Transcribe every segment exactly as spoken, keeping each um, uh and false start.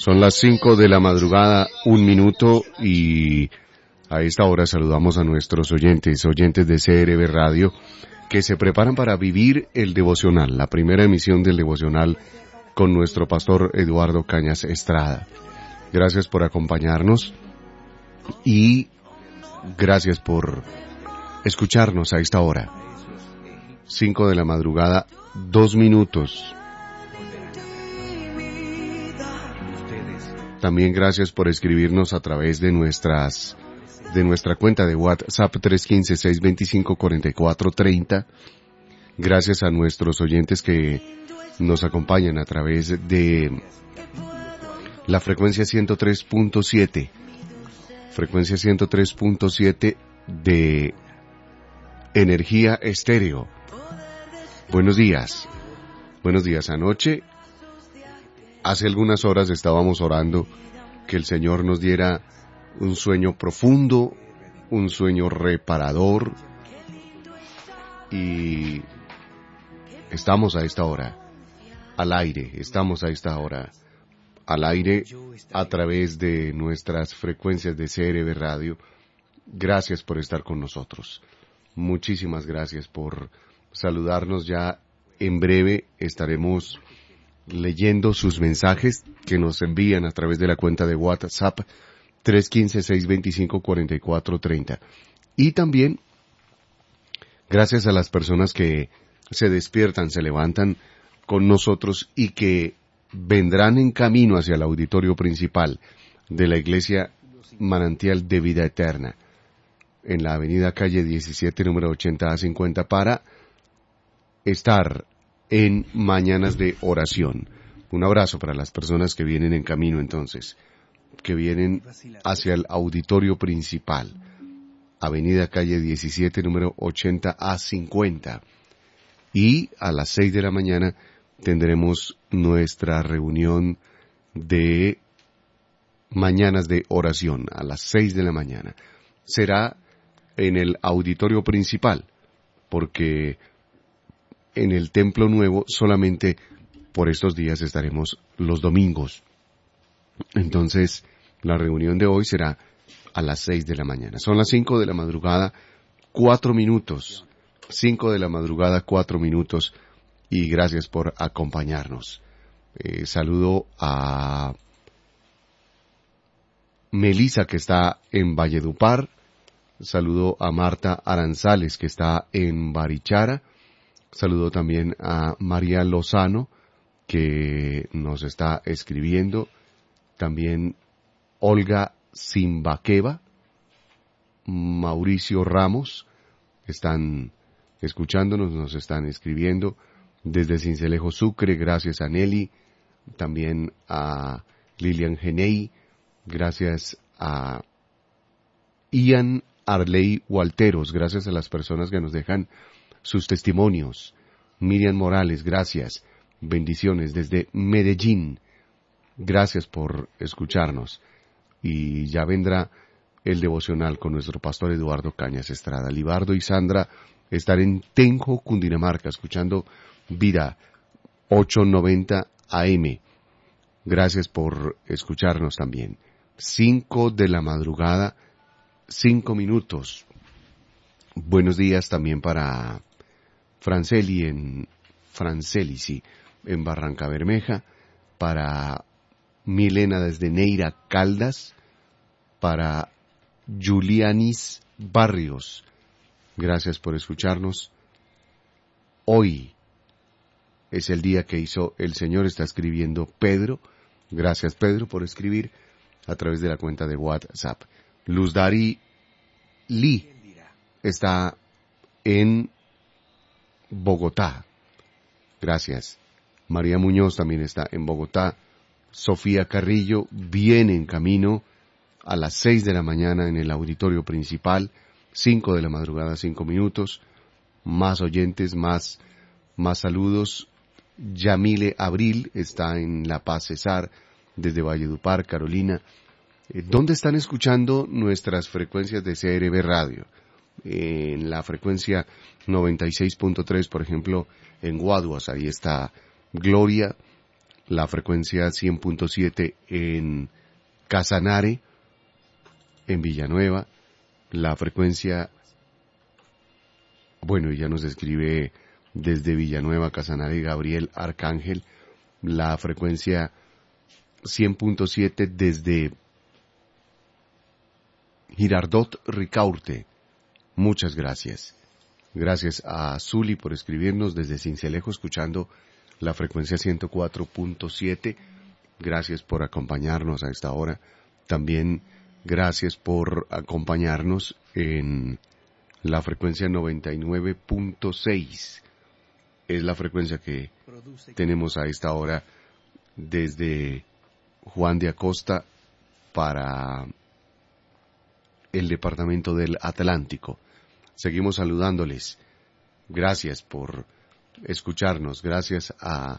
Son las cinco de la madrugada, un minuto, y a esta hora saludamos a nuestros oyentes, oyentes de C R B Radio, que se preparan para vivir el devocional, la primera emisión del devocional con nuestro pastor Eduardo Cañas Estrada. Gracias por acompañarnos y gracias por escucharnos a esta hora. Cinco de la madrugada, dos minutos. También gracias por escribirnos a través de nuestras de nuestra cuenta de WhatsApp tres uno cinco, seis dos cinco, cuatro cuatro tres cero. Gracias a nuestros oyentes que nos acompañan a través de la frecuencia ciento tres punto siete. Frecuencia ciento tres punto siete de Energía Estéreo. Buenos días. Buenos días. Anoche, hace algunas horas estábamos orando que el Señor nos diera un sueño profundo, un sueño reparador, y estamos a esta hora al aire, estamos a esta hora al aire a través de nuestras frecuencias de C R B Radio. Gracias por estar con nosotros. Muchísimas gracias por saludarnos. Ya en breve estaremos leyendo sus mensajes que nos envían a través de la cuenta de WhatsApp tres uno cinco, seis dos cinco, cuatro cuatro tres cero. Y también gracias a las personas que se despiertan, se levantan con nosotros y que vendrán en camino hacia el auditorio principal de la Iglesia Manantial de Vida Eterna, en la avenida calle diecisiete, número ochenta a cincuenta, para estar en Mañanas de Oración. Un abrazo para las personas que vienen en camino entonces, que vienen hacia el auditorio principal, avenida calle diecisiete, número ochenta a cincuenta. Y a las seis de la mañana tendremos nuestra reunión de Mañanas de Oración, a las seis de la mañana. Será en el auditorio principal, porque en el Templo Nuevo solamente por estos días estaremos los domingos. Entonces, la reunión de hoy será a las seis de la mañana. Son las cinco de la madrugada, cuatro minutos. Cinco de la madrugada, cuatro minutos. Y gracias por acompañarnos. Eh, saludo a Melisa, que está en Valledupar. Saludo a Marta Aranzales, que está en Barichara. Saludo también a María Lozano, que nos está escribiendo. También Olga Zimbaqueva, Mauricio Ramos, están escuchándonos, nos están escribiendo desde Cincelejo, Sucre. Gracias a Nelly, también a Lilian Genei, gracias a Ian Arley Walteros, gracias a las personas que nos dejan sus testimonios. Miriam Morales, gracias, bendiciones desde Medellín. Gracias por escucharnos. Y ya vendrá el devocional con nuestro pastor Eduardo Cañas Estrada. Libardo y Sandra están en Tenjo, Cundinamarca, escuchando Vida ochocientos noventa A M. Gracias por escucharnos también. Cinco de la madrugada, cinco minutos. Buenos días también para Franceli en Franceli, sí, en Barranca Bermeja, para Milena desde Neira Caldas, para Julianis Barrios. Gracias por escucharnos. Hoy es el día que hizo el Señor, está escribiendo Pedro. Gracias, Pedro, por escribir a través de la cuenta de WhatsApp. Luz Dari Lee está en Bogotá. Gracias. María Muñoz también está en Bogotá. Sofía Carrillo viene en camino a las seis de la mañana en el auditorio principal. Cinco de la madrugada, cinco minutos. Más oyentes, más, más saludos. Yamile Abril está en La Paz Cesar, desde Valledupar, Carolina. ¿Dónde están escuchando nuestras frecuencias de C R B Radio? En la frecuencia noventa y seis punto tres, por ejemplo, en Guaduas, ahí está Gloria. la frecuencia cien punto siete en Casanare, en Villanueva, la frecuencia, bueno, ya nos escribe desde Villanueva, Casanare, Gabriel Arcángel, la frecuencia cien punto siete desde Girardot Ricaurte. Muchas gracias. Gracias a Zuli por escribirnos desde Cincelejo, escuchando la frecuencia ciento cuatro punto siete. Gracias por acompañarnos a esta hora. También gracias por acompañarnos en la frecuencia noventa y nueve punto seis. Es la frecuencia que tenemos a esta hora desde Juan de Acosta para el departamento del Atlántico. Seguimos saludándoles. Gracias por escucharnos. Gracias a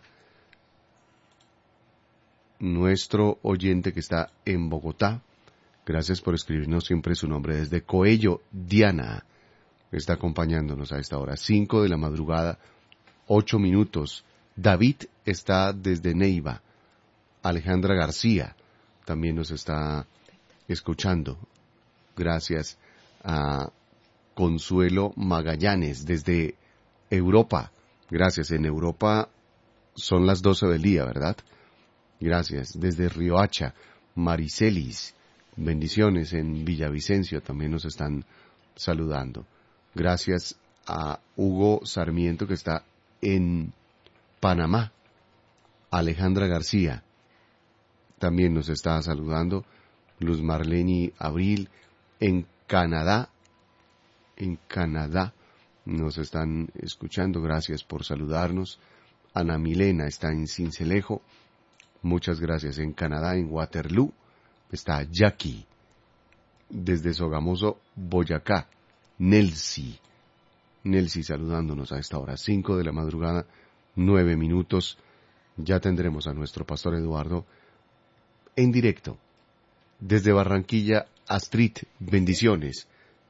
nuestro oyente que está en Bogotá. Gracias por escribirnos siempre su nombre. Desde Coello, Diana está acompañándonos a esta hora. Cinco de la madrugada, ocho minutos. David está desde Neiva. Alejandra García también nos está escuchando. Gracias a Consuelo Magallanes desde Europa. Gracias. En Europa son las doce del día, ¿verdad? Gracias. Desde Riohacha, Maricelis. Bendiciones en Villavicencio también nos están saludando. Gracias a Hugo Sarmiento que está en Panamá. Alejandra García también nos está saludando. Luz Marleni Abril en Canadá. En Canadá nos están escuchando. Gracias por saludarnos. Ana Milena está en Cincelejo. Muchas gracias. En Canadá, en Waterloo, está Jackie. Desde Sogamoso, Boyacá, Nelsi. Nelsi saludándonos a esta hora. Cinco de la madrugada, nueve minutos. Ya tendremos a nuestro pastor Eduardo en directo. Desde Barranquilla, Astrid, bendiciones.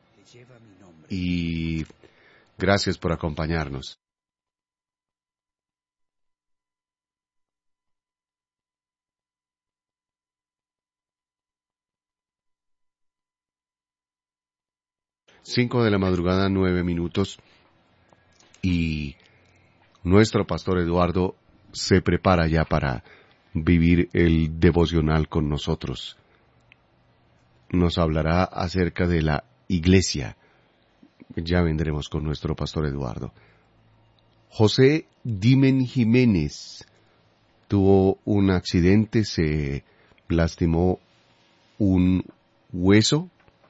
Y gracias por acompañarnos. Cinco de la madrugada, nueve minutos. Y nuestro pastor Eduardo se prepara ya para vivir el devocional con nosotros. Nos hablará acerca de la iglesia. Ya vendremos con nuestro pastor Eduardo. José Dimen Jiménez tuvo un accidente, se lastimó un hueso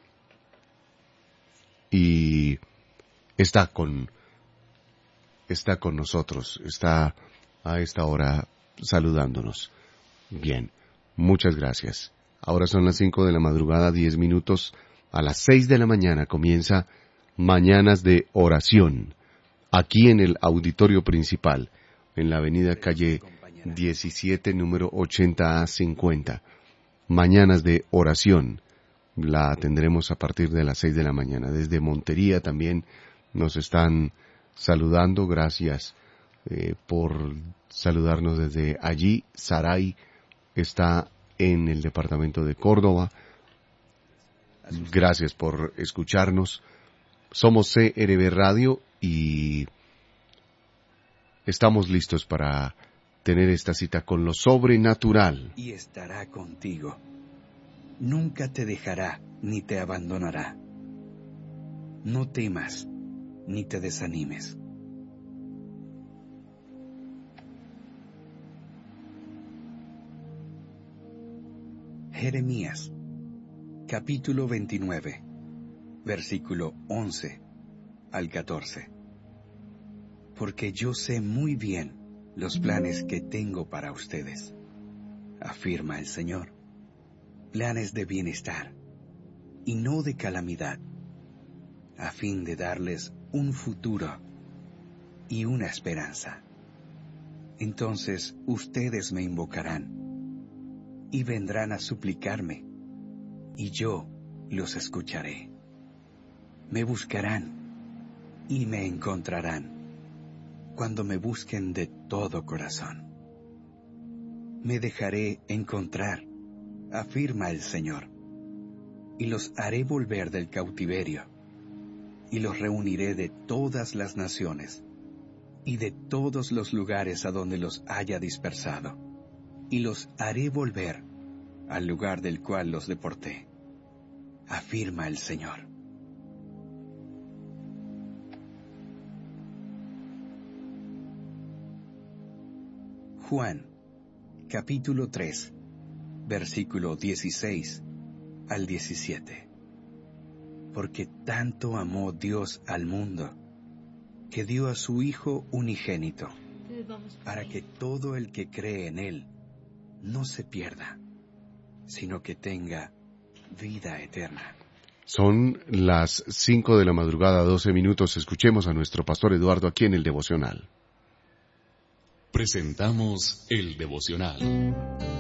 y está con está con nosotros, está a esta hora saludándonos. Bien, muchas gracias. Ahora son las cinco de la madrugada, diez minutos. A las seis de la mañana comienza Mañanas de Oración, aquí en el auditorio principal, en la avenida calle diecisiete, número ochenta A cincuenta. Mañanas de Oración, la tendremos a partir de las seis de la mañana. Desde Montería también nos están saludando, gracias eh, por saludarnos desde allí. Saray está en el departamento de Córdoba. Gracias por escucharnos. Somos C R B Radio y estamos listos para tener esta cita con lo sobrenatural. Y estará contigo. Nunca te dejará ni te abandonará. No temas ni te desanimes. Jeremías, capítulo veintinueve, versículo once al catorce. Porque yo sé muy bien los planes que tengo para ustedes, afirma el Señor, planes de bienestar y no de calamidad, a fin de darles un futuro y una esperanza. Entonces ustedes me invocarán y vendrán a suplicarme, y yo los escucharé. Me buscarán y me encontrarán cuando me busquen de todo corazón. me dejaré encontrar, afirma el Señor, y los haré volver del cautiverio, y los reuniré de todas las naciones, y de todos los lugares a donde los haya dispersado, y los haré volver al lugar del cual los deporté, afirma el Señor. Juan, capítulo tres, versículo dieciséis al diecisiete. Porque tanto amó Dios al mundo, que dio a su Hijo unigénito, para que todo el que cree en Él no se pierda, sino que tenga vida eterna. Son las cinco de la madrugada, doce minutos. Escuchemos a nuestro pastor Eduardo aquí en el devocional. Presentamos el devocional.